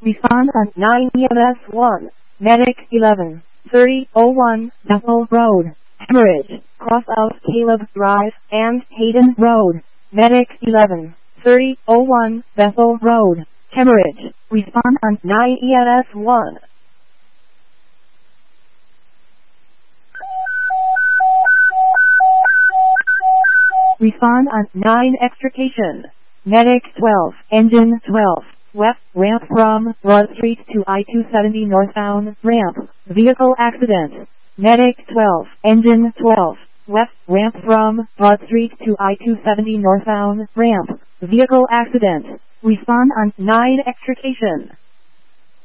Respond on 9 EMS 1. Medic 11. 3001 Bethel Road. Hemorrhage. Cross out Caleb Drive and Hayden Road. Medic 11. 3001 Bethel Road. Hemorrhage. Respond on 9 EMS 1. Respond on 9 Extrication. Medic 12. Engine 12. West ramp from Broad Street to I-270 northbound ramp. Vehicle accident. Medic 12. Engine 12. West ramp from Broad Street to I-270 northbound ramp. Vehicle accident. Respond on 9 Extrication.